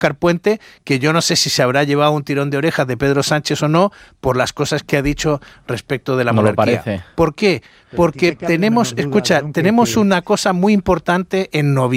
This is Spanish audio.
Óscar Puente, que yo no sé si se habrá llevado un tirón de orejas de Pedro Sánchez o no por las cosas que ha dicho respecto de la monarquía. Parece. ¿Por qué? Porque tenemos una cosa muy importante en noviembre.